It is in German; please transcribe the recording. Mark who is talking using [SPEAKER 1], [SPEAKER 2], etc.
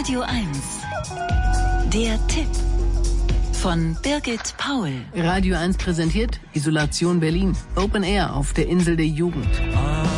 [SPEAKER 1] Radio 1. Der Tipp von Birgit Paul.
[SPEAKER 2] Radio 1 präsentiert Isolation Berlin. Open Air auf der Insel der Jugend.